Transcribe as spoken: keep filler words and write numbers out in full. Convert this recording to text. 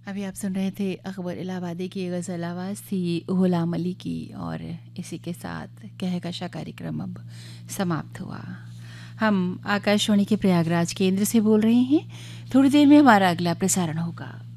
अभी आप सुन रहे थे अकबर इलाहाबादी की गज़ल आवाज़ थी गुलाम अली की। और इसी के साथ कहकशा कार्यक्रम अब समाप्त हुआ। हम आकाशवाणी के प्रयागराज केंद्र से बोल रहे हैं। थोड़ी देर में हमारा अगला प्रसारण होगा।